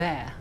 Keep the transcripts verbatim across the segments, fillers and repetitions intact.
there?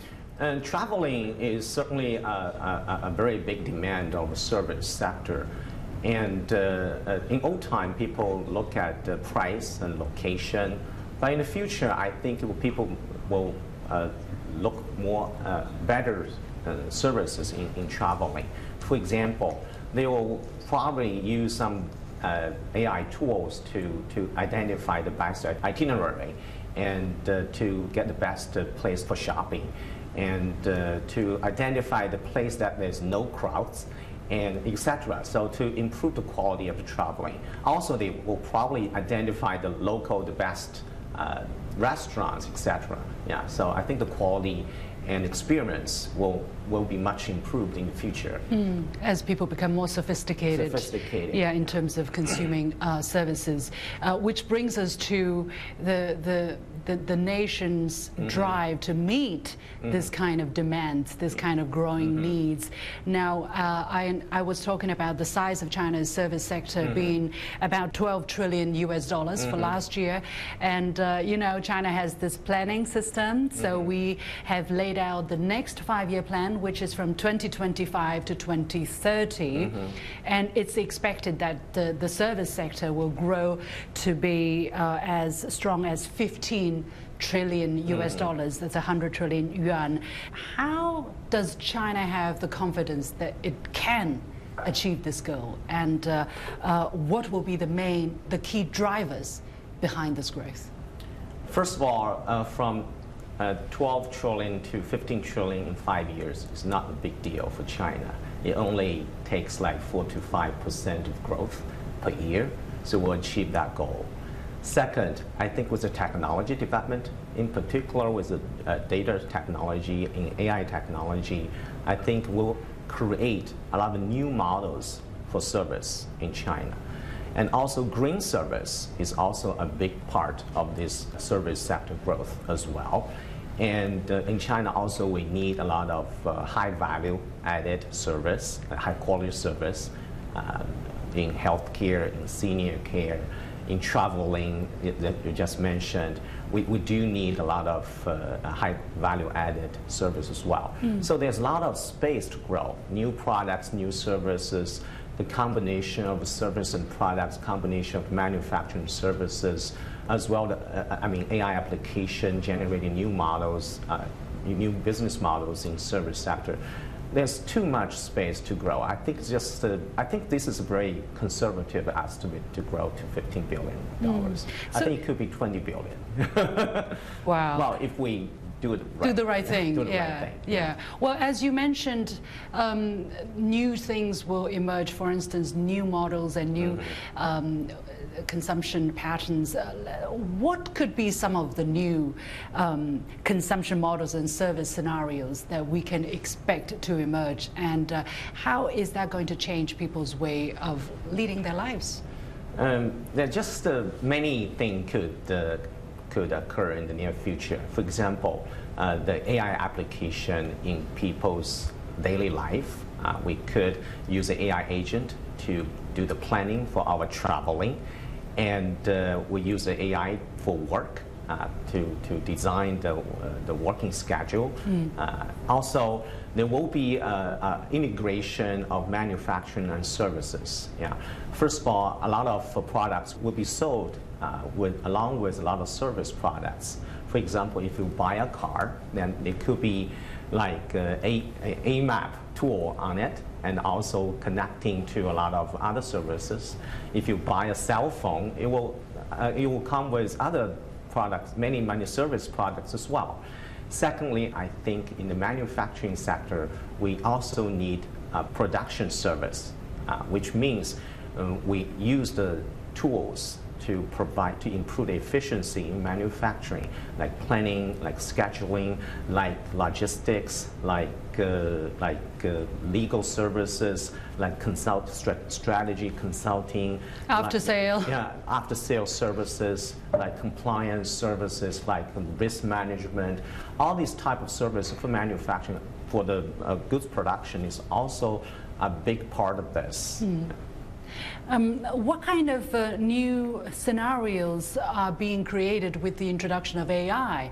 And traveling is certainly a, a, a very big demand of the service sector. And uh, uh, in old time, people look at the price and location. But in the future, I think people will uh, look more uh, better uh, services in, in traveling. For example, they will probably use some uh, A I tools to, to identify the best itinerary and uh, to get the best uh, place for shopping, and uh, to identify the place that there's no crowds, and et cetera. So to improve the quality of the traveling. Also, they will probably identify the local, the best uh, restaurants, et cetera. Yeah. So I think the quality and experience will will be much improved in the future. Mm, as people become more sophisticated. Sophisticated. Yeah, in terms of consuming uh, services, uh, which brings us to the the the, the nation's mm-hmm. drive to meet mm-hmm. this kind of demands, this kind of growing mm-hmm. needs. Now, uh, I I was talking about the size of China's service sector mm-hmm. being about twelve trillion U S dollars mm-hmm. for last year, and uh, you know, China has this planning system, so mm-hmm. we have laid out the next five-year plan, which is from twenty twenty-five to twenty thirty, mm-hmm. and it's expected that the, the service sector will grow to be uh, as strong as fifteen trillion U S dollars. That's one hundred trillion yuan. How does China have the confidence that it can achieve this goal, and uh, uh, what will be the main, the key drivers behind this growth? First of all, uh, from Uh, twelve trillion to fifteen trillion in five years is not a big deal for China. It only takes like four to five percent of growth per year, so we'll achieve that goal. Second, I think with the technology development, in particular with the uh, data technology and A I technology, I think we'll create a lot of new models for service in China. And also green service is also a big part of this service sector growth as well. And uh, in China also we need a lot of uh, high value added service, uh, high quality service uh, in healthcare, in senior care, in traveling that you just mentioned. We, we do need a lot of uh, high value added service as well. Mm. So there's a lot of space to grow, new products, new services, the combination of service and products, combination of manufacturing services, as well the, uh, I mean, A I application, generating new models, uh, new business models in service sector. There's too much space to grow. I think it's just, uh, I think this is a very conservative estimate to grow to fifteen billion dollars. Mm. So I think it could be twenty billion. Wow. Well, if we do the right, do the right thing. Do the yeah. right thing. Yeah. Well, as you mentioned, um, new things will emerge. For instance, new models and new mm-hmm. um, consumption patterns. Uh, what could be some of the new um, consumption models and service scenarios that we can expect to emerge, and uh, how is that going to change people's way of leading their lives? Um, there are just uh, many things could. Uh, could occur in the near future. For example, uh, the A I application in people's daily life. Uh, we could use an A I agent to do the planning for our traveling, and uh, we use the A I for work uh, to, to design the, uh, the working schedule. Mm. Uh, also, there will be a, a integration of manufacturing and services. Yeah. First of all, a lot of uh, products will be sold Uh, with, along with a lot of service products. For example, if you buy a car, then it could be like uh, a, a, a map tool on it, and also connecting to a lot of other services. If you buy a cell phone, it will, uh, it will come with other products, many, many service products as well. Secondly, I think in the manufacturing sector, we also need a production service, uh, which means uh, we use the tools to provide, to improve the efficiency in manufacturing, like planning, like scheduling, like logistics, like uh, like uh, legal services, like consult stra strategy consulting, after like, sale, yeah, after sale services, like compliance services, like risk management. All these type of services for manufacturing, for the uh, goods production, is also a big part of this. Mm. Um, what kind of uh, new scenarios are being created with the introduction of A I?